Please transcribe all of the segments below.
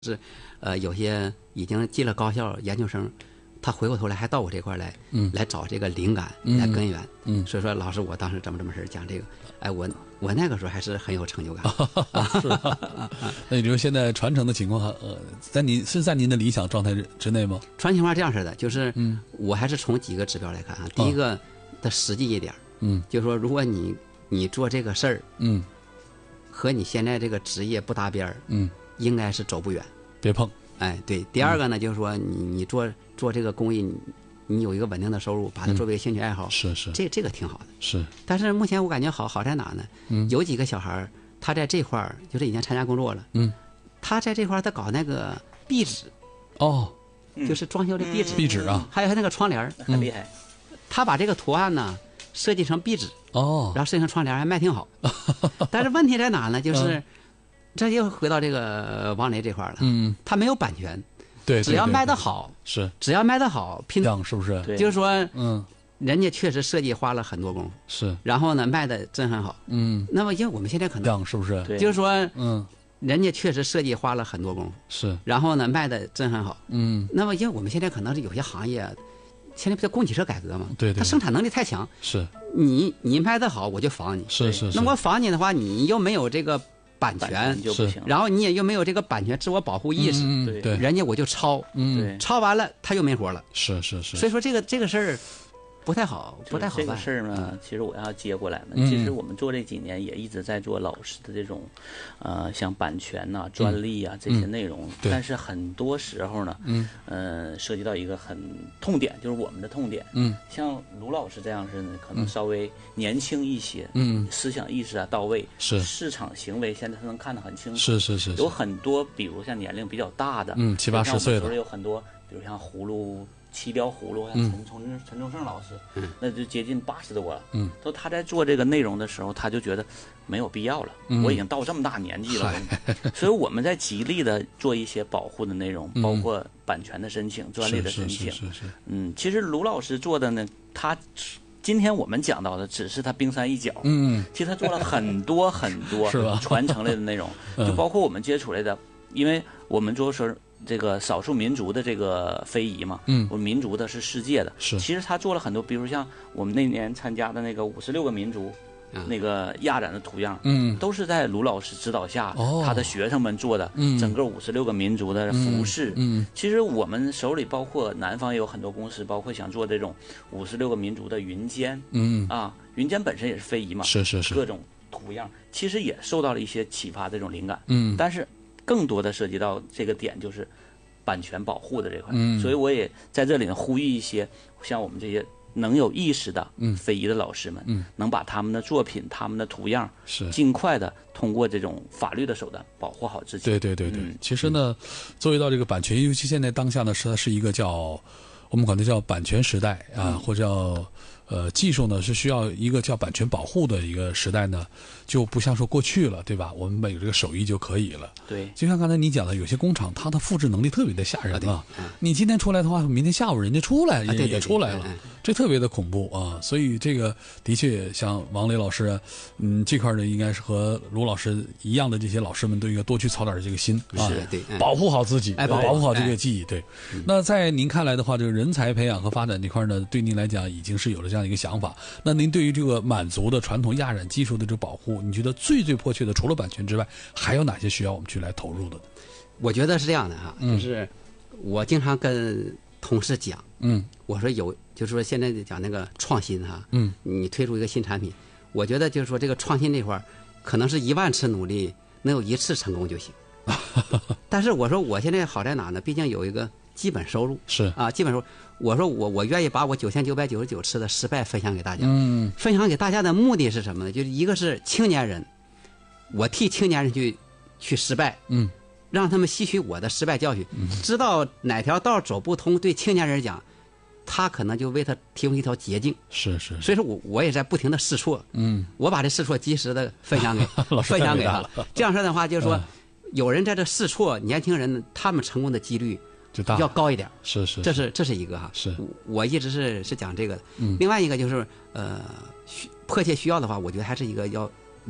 是，有些已经进了高校研究生，他回过头来还到我这块来，来找这个灵感，来根源。所以说老师，我当时这么事讲这个，哎，我那个时候还是很有成就感。 是那你说现在传承的情况，在您的理想状态之内吗？ 传承情况这样式的，就是我还是从几个指标来看啊。第一个的实际一点，就是说如果你做这个事儿，和你现在这个职业不搭边儿，应该是走不远， 别碰。 哎，对。第二个呢，就是说你做这个公益，你有一个稳定的收入，把它作为兴趣爱好， 是这个挺好的。 是。 但是目前我感觉好在哪呢？有几个小孩他在这块儿就是已经参加工作了，他在这块儿他搞那个壁纸，就是装修的壁纸， 壁纸啊， 还有那个窗帘， 很厉害。 他把这个图案呢设计成壁纸，然后设计成窗帘，还卖挺好。但是问题在哪呢？就是这又回到这个王雷这块了，他没有版权， 对， 只要卖得好， 是， 只要卖得好，拼量是不是？ 就是说，人家确实设计花了很多功夫， 是， 然后呢卖的真很好，那么因为我们现在可能量是不是？ 就是说，人家确实设计花了很多功夫， 是， 然后呢卖的真很好，那么因为我们现在可能是有些行业。现在不叫供给侧改革嘛？ 对， 它生产能力太强。 是， 你卖得好，我就仿你。 是。 那我仿你的话，你又没有这个版权， 就不行。 然后你也又没有这个版权自我保护意识， 对， 人家我就抄，抄完了他又没活了。 是。 所以说这个事儿不太好办。 这个事儿呢，其实我要接过来呢。其实我们做这几年也一直在做老师的这种，像版权呐、专利啊这些内容。但是很多时候呢，涉及到一个很痛点，就是我们的痛点。像卢老师这样式呢，可能稍微年轻一些，思想意识啊到位，市场行为现在他能看得很清楚。 是。 有很多，比如像年龄比较大的 ，70、80岁的， 有很多，比如像七标葫芦，像陈忠胜老师，那就接近80多了。说他在做这个内容的时候，他就觉得没有必要了。我已经到这么大年纪了，所以我们在极力的做一些保护的内容，包括版权的申请、专利的申请。其实卢老师做的呢，他今天我们讲到的只是他冰山一角。其实他做了很多传承类的内容，就包括我们接触类的，因为我们做是这个少数民族的这个非遗嘛，我们民族的是世界的，其实他做了很多，比如像我们那年参加的那个56个民族，那个压染的图样，都是在卢老师指导下，他的学生们做的，整个56个民族的服饰，其实我们手里包括南方也有很多公司，包括想做这种56个民族的云肩，云肩本身也是非遗嘛， 是， 各种图样，其实也受到了一些启发这种灵感，但是更多的涉及到这个点就是版权保护的这块，所以我也在这里呢呼吁一些像我们这些能有意识的非遗的老师们，能把他们的作品、他们的图样尽快的通过这种法律的手段保护好自己。 对。其实呢，作为到这个版权，尤其现在当下呢，它是一个叫我们管它叫版权时代啊，或者叫技术呢是需要一个叫版权保护的一个时代呢，就不像说过去了，对吧？我们有这个手艺就可以了。 对， 就像刚才你讲的，有些工厂它的复制能力特别的吓人啊。你今天出来的话，明天下午人家出来也出来了，这特别的恐怖啊。所以这个的确像王雷老师，这块呢应该是和卢老师一样的这些老师们都应该多去操点这个心啊， 对， 保护好自己，保护好这个记忆。对，那在您看来的话，这个人才培养和发展这块呢，对您来讲已经是有了这样一个想法。那您对于这个满族的传统压染技术的这个保护，你觉得最迫切的，除了版权之外，还有哪些需要我们去来投入的呢？ 我觉得是这样的哈，就是我经常跟同事讲，我说就是说现在讲那个创新哈，你推出一个新产品，我觉得就是说这个创新这块可能是10000次努力能有1次成功就行。但是我说我现在好在哪呢？毕竟有一个基本收入， 是啊， 基本收入。我说我愿意把我9999次的失败分享给大家。分享给大家的目的是什么呢？就是一个是青年人，我替青年人去失败，让他们吸取我的失败教训，知道哪条道走不通，对青年人讲，他可能就为他提供一条捷径。 是。 所以说我也在不停的试错，我把这试错及时的分享给他。这样说的话，就是说，有人在这试错，年轻人他们成功的几率就要高一点。 是， 这是一个哈。 是， 我一直是讲这个的。另外一个就是迫切需要的话，我觉得还是一个要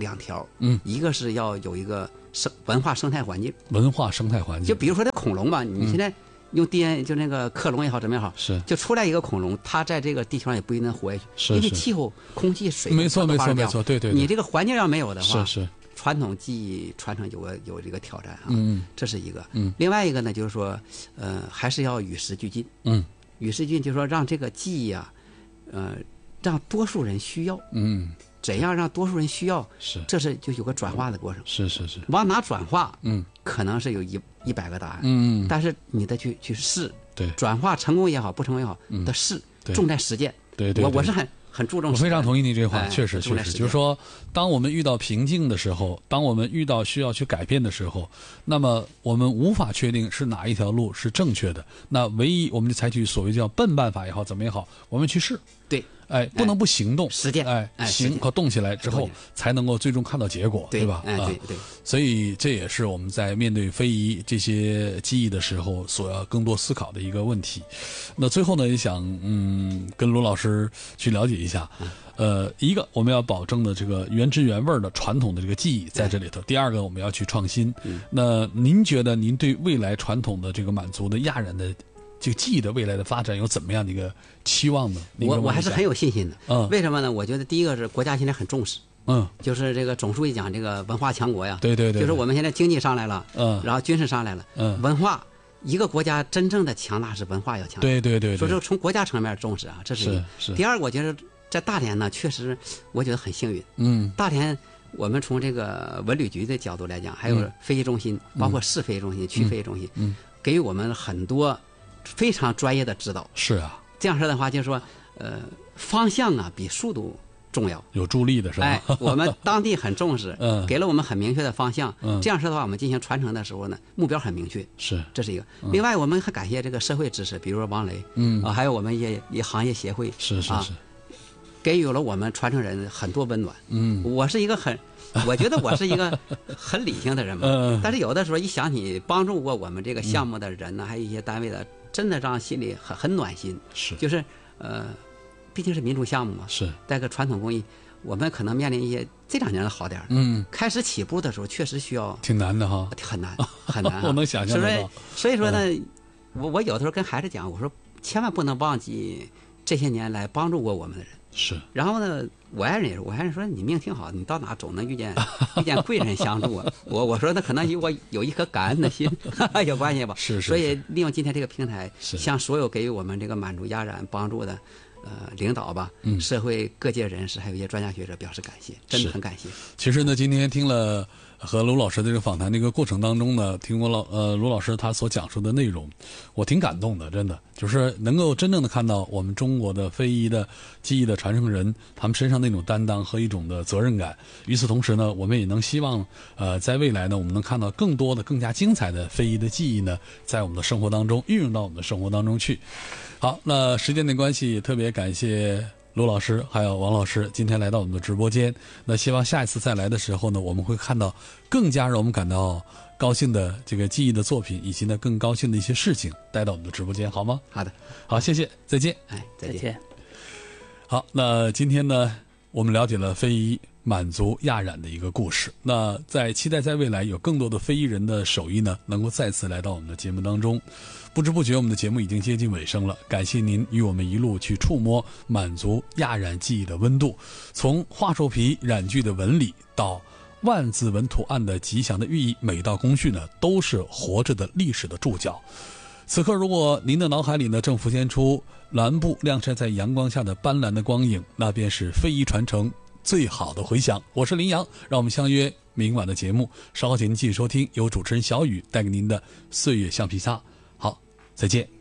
2条，一个是要有一个文化生态环境，就比如说这恐龙吧，你现在用 DNA 就那个克隆也好，怎么也好， 是就出来一个恐龙，它在这个地球上也不一定能活下去，因为气候、空气、水没错，对， 你这个环境要没有的话， 是传统技艺传承有这个挑战啊，这是一个，另外一个呢就是说，还是要与时俱进，与时俱进就是说让这个技艺啊，让多数人需要，怎样让多数人需要？这是就有个转化的过程。 是。 往哪转化？可能是有100个答案。但是你得去试。 对。 转化成功也好，不成功也好，得试，重在实践。 对。 我是很注重。 我非常同意你这句话，确实，就是说，当我们遇到瓶颈的时候，当我们遇到需要去改变的时候，那么我们无法确定是哪一条路是正确的。那唯一我们就采取所谓叫笨办法也好，怎么也好，我们去试。 对。 不能不行动， 实践， 行和动起来之后，才能够最终看到结果，对吧？ 对。 所以这也是我们在面对非遗这些技艺的时候，所要更多思考的一个问题。那最后呢，也想跟卢老师去了解一下，一个我们要保证的这个原汁原味的传统的这个技艺在这里头；第二个，我们要去创新。那您觉得您对未来传统的这个满族的亚人的这个技艺的未来的发展有怎么样的一个期望呢？ 我还是很有信心的。为什么呢？我觉得第一个是国家现在很重视，就是这个总书记讲这个文化强国呀， 对， 就是我们现在经济上来了，然后军事上来了，文化一个国家真正的强大是文化要强大， 对， 所以说从国家层面重视啊，这是一个。第二，我觉得在大连呢，确实我觉得很幸运，大连。我们从这个文旅局的角度来讲，还有非遗中心，包括市非遗中心、区非遗中心，给予我们很多非常专业的指导。 是啊， 这样说的话，就是说，方向啊比速度重要， 有助力的是吧？ 我们当地很重视，给了我们很明确的方向。这样说的话，我们进行传承的时候呢，目标很明确。这是一个。另外，我们还感谢这个社会支持，比如说王雷，还有我们一行业协会， 是。 给予了我们传承人很多温暖。我是一个我觉得我是一个很理性的人嘛。但是有的时候一想起帮助过我们这个项目的人呢，还有一些单位的，真的让心里很暖心。就是毕竟是民族项目嘛。带个传统工艺，我们可能面临一些这2年好点开始起步的时候确实需要挺难的哈， 很难。 我能想象得到。 所以说呢，我有的时候跟孩子讲，我说千万不能忘记这些年来帮助过我们的人。然后呢，我爱人也说，你命挺好，你到哪总能遇见贵人相助啊。我说那可能与我有一颗感恩的心有关系吧。所以利用今天这个平台，向所有给予我们这个满族亚染帮助的领导吧，社会各界人士，还有一些专家学者表示感谢，真的很感谢。 其实呢，今天听了和卢老师的这个访谈这个过程当中呢，听过卢老师他所讲述的内容，我挺感动的，真的就是能够真正的看到我们中国的非遗的技艺的传承人他们身上那种担当和一种的责任感。与此同时呢，我们也能希望在未来呢，我们能看到更多的更加精彩的非遗的技艺呢，在我们的生活当中运用到我们的生活当中去。好，那时间的关系，特别感谢卢老师还有王老师今天来到我们的直播间。那希望下一次再来的时候呢，我们会看到更加让我们感到高兴的这个技艺的作品，以及呢更高兴的一些事情带到我们的直播间，好吗？ 好的， 好，谢谢，再见。 再见。 好，那今天呢，我们了解了非遗满族亚染的一个故事。那期待在未来有更多的非遗人的手艺呢，能够再次来到我们的节目当中。不知不觉我们的节目已经接近尾声了，感谢您与我们一路去触摸满族亚染技艺的温度，从画兽皮染具的纹理到万字纹图案的吉祥的寓意，每道工序呢都是活着的历史的注脚。此刻如果您的脑海里呢正浮现出蓝布晾晒在阳光下的斑斓的光影，那便是非遗传承最好的回响。我是林阳，让我们相约明晚的节目，稍后请您继续收听由主持人小雨带给您的岁月橡皮擦。好，再见。